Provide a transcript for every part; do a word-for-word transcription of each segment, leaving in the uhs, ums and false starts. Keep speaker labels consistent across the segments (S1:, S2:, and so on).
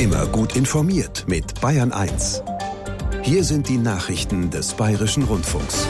S1: Immer gut informiert mit Bayern eins. Hier sind die Nachrichten des Bayerischen Rundfunks.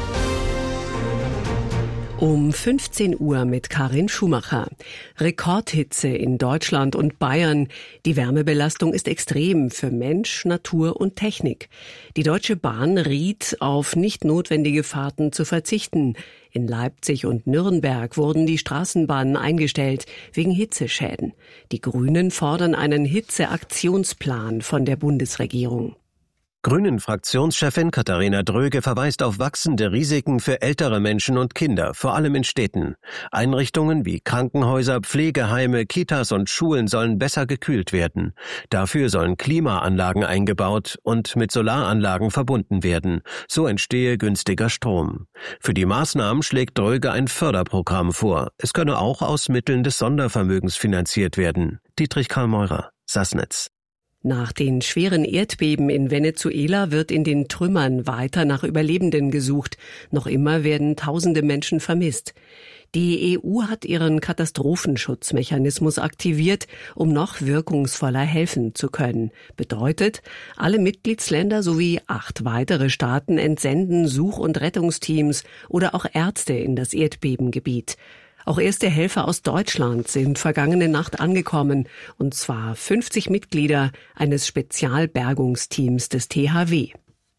S2: Um fünfzehn Uhr mit Karin Schumacher. Rekordhitze in Deutschland und Bayern. Die Wärmebelastung ist extrem für Mensch, Natur und Technik. Die Deutsche Bahn riet, auf nicht notwendige Fahrten zu verzichten. In Leipzig und Nürnberg wurden die Straßenbahnen eingestellt wegen Hitzeschäden. Die Grünen fordern einen Hitzeaktionsplan von der Bundesregierung.
S3: Grünen-Fraktionschefin Katharina Dröge verweist auf wachsende Risiken für ältere Menschen und Kinder, vor allem in Städten. Einrichtungen wie Krankenhäuser, Pflegeheime, Kitas und Schulen sollen besser gekühlt werden. Dafür sollen Klimaanlagen eingebaut und mit Solaranlagen verbunden werden. So entstehe günstiger Strom. Für die Maßnahmen schlägt Dröge ein Förderprogramm vor. Es könne auch aus Mitteln des Sondervermögens finanziert werden. Dietrich Karl Meurer, Sassnitz.
S2: Nach den schweren Erdbeben in Venezuela wird in den Trümmern weiter nach Überlebenden gesucht. Noch immer werden tausende Menschen vermisst. Die E U hat ihren Katastrophenschutzmechanismus aktiviert, um noch wirkungsvoller helfen zu können. Bedeutet, alle Mitgliedsländer sowie acht weitere Staaten entsenden Such- und Rettungsteams oder auch Ärzte in das Erdbebengebiet. Auch erste Helfer aus Deutschland sind vergangene Nacht angekommen, und zwar fünfzig Mitglieder eines Spezialbergungsteams des T H W.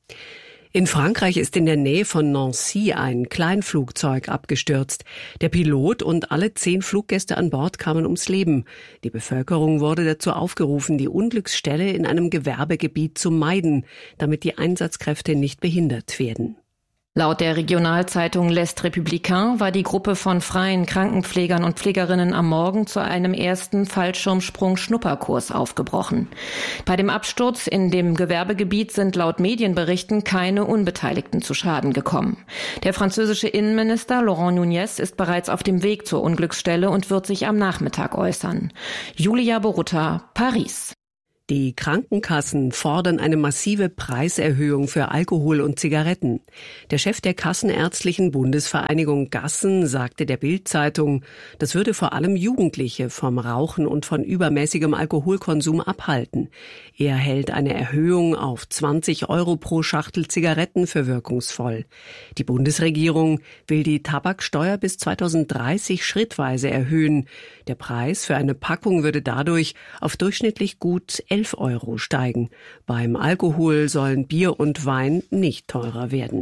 S2: In Frankreich ist in der Nähe von Nancy ein Kleinflugzeug abgestürzt. Der Pilot und alle zehn Fluggäste an Bord kamen ums Leben. Die Bevölkerung wurde dazu aufgerufen, die Unglücksstelle in einem Gewerbegebiet zu meiden, damit die Einsatzkräfte nicht behindert werden.
S4: Laut der Regionalzeitung L'Est Républicain war die Gruppe von freien Krankenpflegern und Pflegerinnen am Morgen zu einem ersten Fallschirmsprung-Schnupperkurs aufgebrochen. Bei dem Absturz in dem Gewerbegebiet sind laut Medienberichten keine Unbeteiligten zu Schaden gekommen. Der französische Innenminister Laurent Nunez ist bereits auf dem Weg zur Unglücksstelle und wird sich am Nachmittag äußern. Julia Borutta, Paris.
S2: Die Krankenkassen fordern eine massive Preiserhöhung für Alkohol und Zigaretten. Der Chef der Kassenärztlichen Bundesvereinigung Gassen sagte der Bild-Zeitung, das würde vor allem Jugendliche vom Rauchen und von übermäßigem Alkoholkonsum abhalten. Er hält eine Erhöhung auf zwanzig Euro pro Schachtel Zigaretten für wirkungsvoll. Die Bundesregierung will die Tabaksteuer bis zweitausenddreißig schrittweise erhöhen. Der Preis für eine Packung würde dadurch auf durchschnittlich gut elf Euro steigen. Beim Alkohol sollen Bier und Wein nicht teurer werden.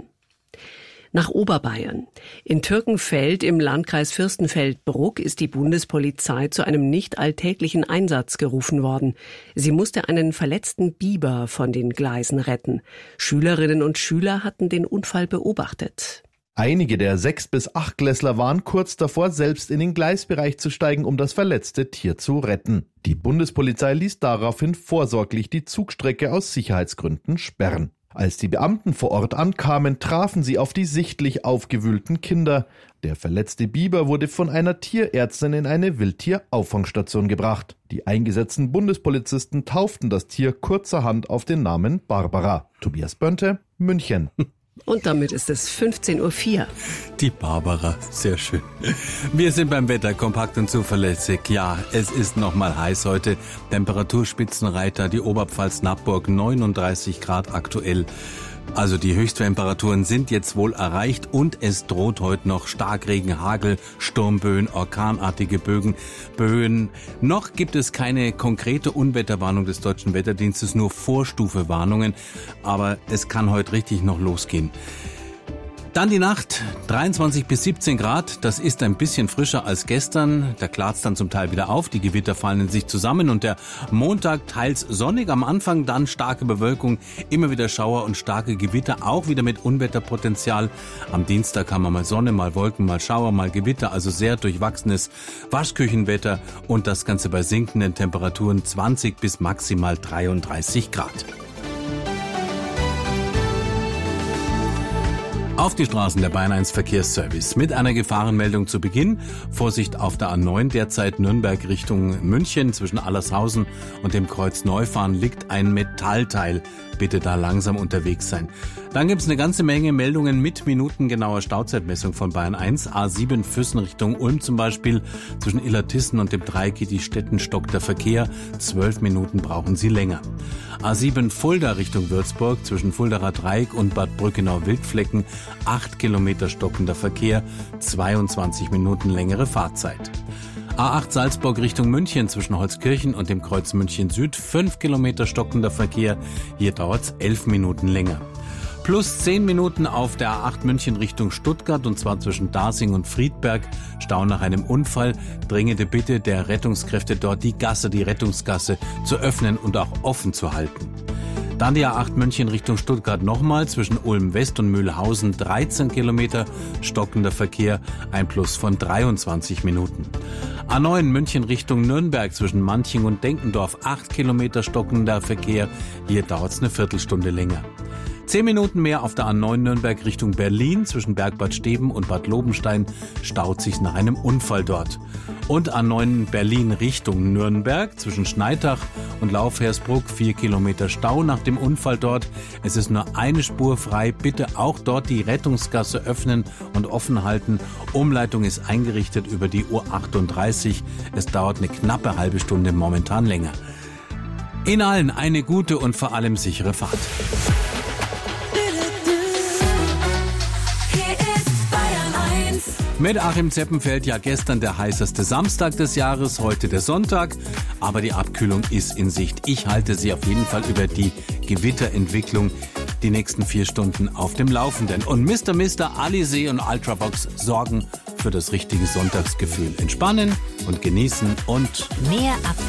S2: Nach Oberbayern. In Türkenfeld im Landkreis Fürstenfeldbruck ist die Bundespolizei zu einem nicht alltäglichen Einsatz gerufen worden. Sie musste einen verletzten Biber von den Gleisen retten. Schülerinnen und Schüler hatten den Unfall beobachtet.
S5: Einige der Sechs- bis Achtklässler waren kurz davor, selbst in den Gleisbereich zu steigen, um das verletzte Tier zu retten. Die Bundespolizei ließ daraufhin vorsorglich die Zugstrecke aus Sicherheitsgründen sperren. Als die Beamten vor Ort ankamen, trafen sie auf die sichtlich aufgewühlten Kinder. Der verletzte Biber wurde von einer Tierärztin in eine Wildtierauffangstation gebracht. Die eingesetzten Bundespolizisten tauften das Tier kurzerhand auf den Namen Barbara. Tobias Bönte, München.
S2: Und damit ist es fünfzehn Uhr vier.
S6: Die Barbara, sehr schön. Wir sind beim Wetter kompakt und zuverlässig. Ja, es ist nochmal heiß heute. Temperaturspitzenreiter, die Oberpfalz-Nappburg, neununddreißig Grad aktuell. Also die Höchsttemperaturen sind jetzt wohl erreicht und es droht heute noch Starkregen, Hagel, Sturmböen, orkanartige Bögen, Böen. Noch gibt es keine konkrete Unwetterwarnung des Deutschen Wetterdienstes, nur Vorstufewarnungen, aber es kann heute richtig noch losgehen. Dann die Nacht, dreiundzwanzig bis siebzehn Grad, das ist ein bisschen frischer als gestern, da klart's dann zum Teil wieder auf, die Gewitter fallen in sich zusammen und der Montag teils sonnig am Anfang, dann starke Bewölkung, immer wieder Schauer und starke Gewitter, auch wieder mit Unwetterpotenzial. Am Dienstag haben wir mal Sonne, mal Wolken, mal Schauer, mal Gewitter, also sehr durchwachsenes Waschküchenwetter und das Ganze bei sinkenden Temperaturen zwanzig bis maximal dreiunddreißig Grad. Auf die Straßen der Bayern eins Verkehrsservice mit einer Gefahrenmeldung zu Beginn. Vorsicht auf der A neun, derzeit Nürnberg Richtung München. Zwischen Allershausen und dem Kreuz Neufahren liegt ein Metallteil bitte da langsam unterwegs sein. Dann gibt's eine ganze Menge Meldungen mit minutengenauer Stauzeitmessung von Bayern eins. A sieben Füssen Richtung Ulm zum Beispiel. Zwischen Illertissen und dem Dreieck die Städten stockt der Verkehr. Zwölf Minuten brauchen Sie länger. A sieben Fulda Richtung Würzburg. Zwischen Fuldaer Dreieck und Bad Brückenau-Wildflecken. Acht Kilometer stockender Verkehr. zweiundzwanzig Minuten längere Fahrzeit. A acht Salzburg Richtung München zwischen Holzkirchen und dem Kreuz München Süd. Fünf Kilometer stockender Verkehr. Hier dauert's elf Minuten länger. Plus zehn Minuten auf der A acht München Richtung Stuttgart und zwar zwischen Dasing und Friedberg. Stau nach einem Unfall. Dringende Bitte der Rettungskräfte dort, die Gasse, die Rettungsgasse zu öffnen und auch offen zu halten. Dann die A acht München Richtung Stuttgart nochmal zwischen Ulm West und Mühlhausen dreizehn Kilometer stockender Verkehr, ein Plus von dreiundzwanzig Minuten. A neun München Richtung Nürnberg zwischen Manching und Denkendorf acht Kilometer stockender Verkehr, hier dauert's eine Viertelstunde länger. Zehn Minuten mehr auf der A neun Nürnberg Richtung Berlin zwischen Bergbad Steben und Bad Lobenstein staut sich nach einem Unfall dort. Und A neun Berlin Richtung Nürnberg zwischen Schneitach und Laufhersbruck vier Kilometer Stau nach dem Unfall dort. Es ist nur eine Spur frei. Bitte auch dort die Rettungsgasse öffnen und offen halten. Umleitung ist eingerichtet über die U achtunddreißig. Es dauert eine knappe halbe Stunde, momentan länger. In allen eine gute und vor allem sichere Fahrt. Mit Achim Zeppenfeld, ja gestern der heißeste Samstag des Jahres, heute der Sonntag, aber die Abkühlung ist in Sicht. Ich halte Sie auf jeden Fall über die Gewitterentwicklung die nächsten vier Stunden auf dem Laufenden. Und Mister Mister, Alizé und Ultravox sorgen für das richtige Sonntagsgefühl. Entspannen und genießen und
S7: mehr ab